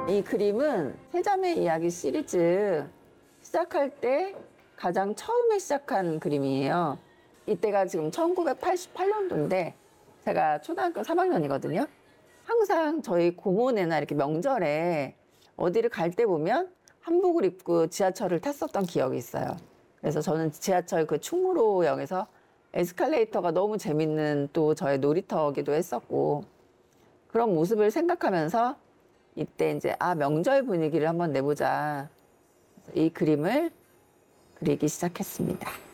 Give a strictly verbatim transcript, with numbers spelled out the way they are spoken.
이 그림은 세자매 이야기 시리즈 시작할 때 가장 처음에 시작한 그림이에요. 이때가 지금 천구백팔십팔 년도인데 제가 초등학교 삼 학년이거든요. 항상 저희 고모네나 이렇게 명절에 어디를 갈 때 보면 한복을 입고 지하철을 탔었던 기억이 있어요. 그래서 저는 지하철 그 충무로역에서 에스컬레이터가 너무 재밌는 또 저의 놀이터기도 했었고, 그런 모습을 생각하면서 이때 이제 아 명절 분위기를 한번 내보자. 이 그림을 그리기 시작했습니다.